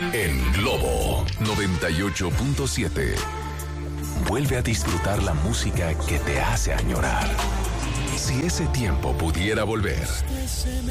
En Globo 98.7. Vuelve a disfrutar la música que te hace añorar. Si ese tiempo pudiera volver,